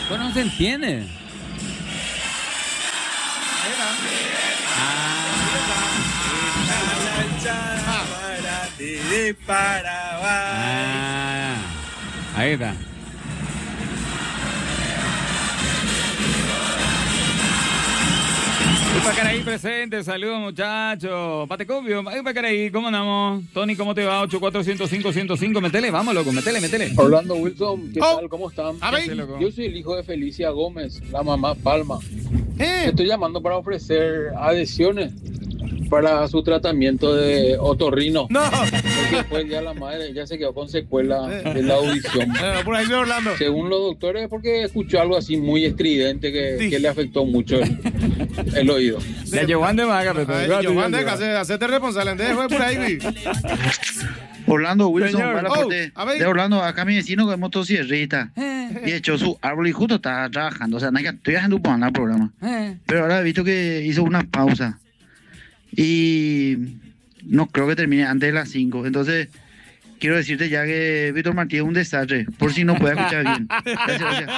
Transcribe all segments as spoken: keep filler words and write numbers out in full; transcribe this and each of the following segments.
Pues no se entiende. Ah, ahí está. Ipacaraí presente, saludos muchachos. Patecopio, Ipacaraí, ¿cómo andamos? Tony, ¿cómo te va? ocho cuatro cero cinco cero cinco, metele, vamos loco, metele, metele. Orlando Wilson, ¿qué Oh. tal? ¿Cómo están? A ver. Sí, loco. Yo soy el hijo de Felicia Gómez, la mamá Palma. Eh, Estoy llamando para ofrecer adhesiones para su tratamiento de otorrino. no. Porque después ya la madre ya se quedó con secuela de la audición. Eh, por ahí soy Orlando. Según los doctores es porque escuchó algo así muy estridente que, Sí. que le afectó mucho el, el oído. La Giovanni de Maga, Ay, Giovanni, deja, hace- hacete responsable. Deja, fue por ahí, güey. Orlando Wilson, Señor. para Oh, aporte a ver. de Orlando, acá mi vecino que es motosierrista y echó su árbol y justo estaba trabajando, o sea, no hay que- estoy haciendo un el programa, pero ahora he visto que hizo una pausa y no creo que termine antes de las cinco, entonces quiero decirte ya que Víctor Martí es un desastre, por si no puede escuchar bien. Gracias, gracias.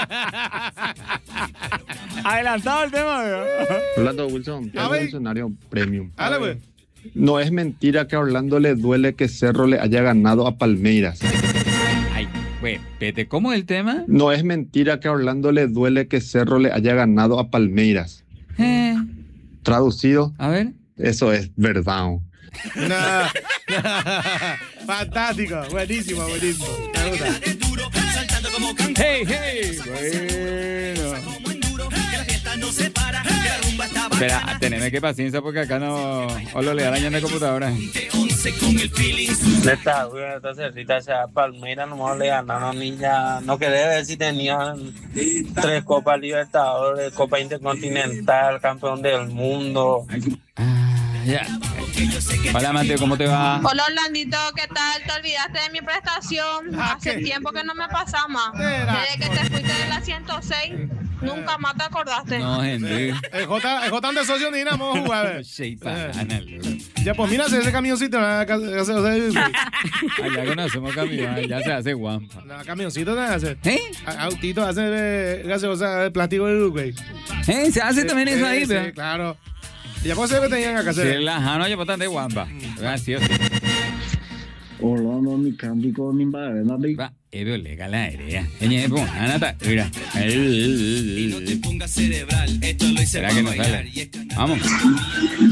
Adelantado el tema, ¿no? Orlando Wilson, A es ver. un escenario premium. Dale, güey. No es mentira que a Orlando le duele que Cerro le haya ganado a Palmeiras. Ay, güey, vete, ¿cómo es el tema? No es mentira que a Orlando le duele que Cerro le haya ganado a Palmeiras. Eh, Traducido, a ver. eso es verdad. Nah. Fantástico. Buenísimo, buenísimo. Me gusta. Hey, hey. Bueno. Espera, teneme que paciencia porque acá no. Olo le arañan de computadora. Neta, güey, entonces ahorita sea Palmeiras no le ganaron ni ya, no quería ver si tenían tres Copas Libertadores, Copa Intercontinental, campeón del mundo. Ah, ya. Hola, Mateo, ¿cómo te va? Hola Orlandito, ¿qué tal? ¿Te olvidaste de mi prestación? Ah, Hace ¿qué? tiempo que no me pasaba. Espera. Desde que te fuiste de la ciento seis, nunca más te acordaste. No, gente. El J, el J de socio ni nada, vamos a jugar. a ver. Sheipana, loco. Ya, pues mira ese camioncito. La, ca- ca- o sea, Allá conocemos camión, ya se hace guampa. la camioncito te hace. ¿Eh? A- Autito hace eh, gaseosa de plástico de Uruguay. ¿Eh? ¿Se hace también eso ahí, Sí, pero? claro. Y ya pues se tenían acá Sí, hacer. la jano ya bastante guampa. Gracioso. Orlando mi candy con mi padre, ¿no? Va, ebeo legal la aérea. Ella es buena, Nata. Mira. Y no te pongas cerebral, esto lo hice ¿Será para que no bailar sale? y es cantar. Vamos.